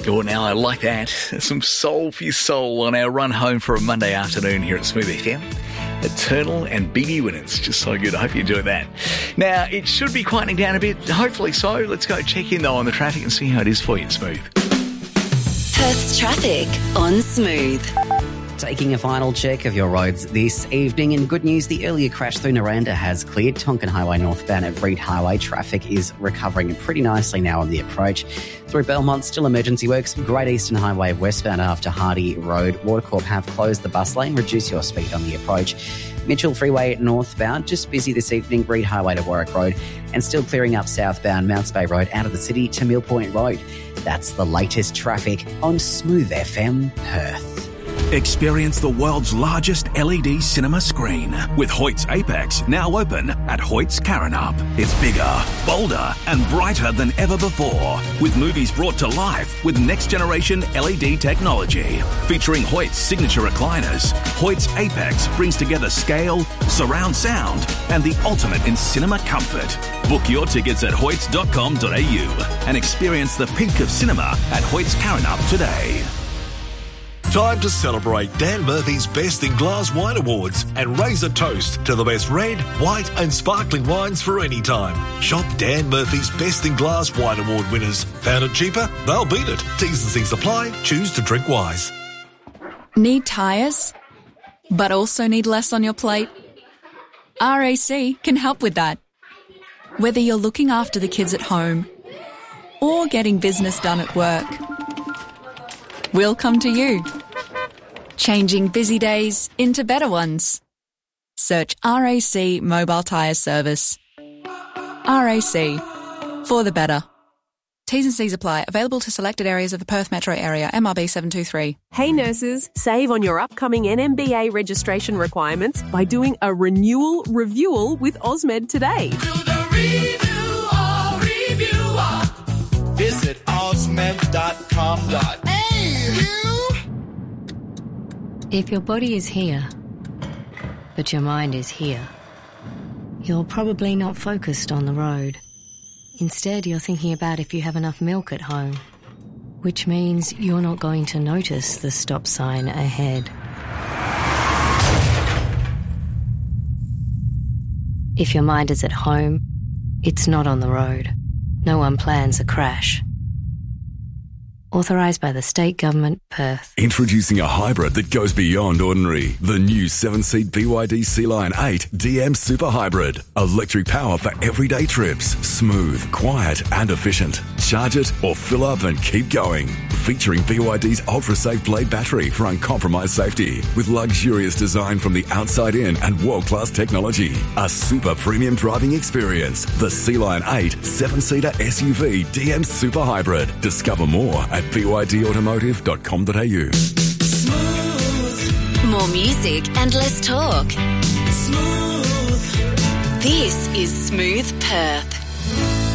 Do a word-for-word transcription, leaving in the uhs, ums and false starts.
Oh, now I like that. Some soul for your soul on our run home for a Monday afternoon here at Smooth F M. Eternal and Beatty Winners. Just so good. I hope you enjoyed that. Now, it should be quieting down a bit. Hopefully so. Let's go check in, though, on the traffic and see how it is for you at Smooth. Perth's traffic on Smooth. Taking a final check of your roads this evening. And good news, the earlier crash through Naranda has cleared. Tonkin Highway northbound at Reed Highway. Traffic is recovering pretty nicely now on the approach. Through Belmont, still emergency works. Great Eastern Highway westbound after Hardy Road. Watercorp have closed the bus lane. Reduce your speed on the approach. Mitchell Freeway northbound, just busy this evening. Reed Highway to Warwick Road. And still clearing up southbound Mounts Bay Road out of the city to Mill Point Road. That's the latest traffic on Smooth F M Perth. Experience the world's largest L E D cinema screen with Hoyt's Apex now open at Hoyt's Karrinyup. It's bigger, bolder and brighter than ever before, with movies brought to life with next-generation L E D technology. Featuring Hoyt's signature recliners, Hoyt's Apex brings together scale, surround sound and the ultimate in cinema comfort. Book your tickets at hoyts dot com dot a u and experience the peak of cinema at Hoyt's Karrinyup today. Time to celebrate Dan Murphy's Best in Glass Wine Awards and raise a toast to the best red, white and sparkling wines for any time. Shop Dan Murphy's Best in Glass Wine Award winners. Found it cheaper? They'll beat it. T's and C's apply. Choose to drink wise. Need tyres, but also need less on your plate? R A C can help with that. Whether you're looking after the kids at home or getting business done at work, we'll come to you. Changing busy days into better ones. Search R A C Mobile Tyre Service. R A C, for the better. T's and C's apply. Available to selected areas of the Perth metro area. M R B seven two three. Hey nurses, save on your upcoming N M B A registration requirements by doing a renewal reviewal with Osmed today. Do the review or reviewer. Visit osmed dot com. If your body is here, but your mind is here, you're probably not focused on the road. Instead, you're thinking about if you have enough milk at home, which means you're not going to notice the stop sign ahead. If your mind is at home, it's not on the road. No one plans a crash. Authorised by the State Government, Perth. Introducing a hybrid that goes beyond ordinary. The new seven-seat B Y D C-Line eight D M Super Hybrid. Electric power for everyday trips. Smooth, quiet and efficient. Charge it or fill up and keep going. Featuring B Y D's ultra-safe blade battery for uncompromised safety. With luxurious design from the outside in and world-class technology. A super premium driving experience. The C-Line eight seven-seater S U V D M Super Hybrid. Discover more at b y d automotive dot com dot a u. Smooth. More music and less talk. Smooth. This is Smooth Perth.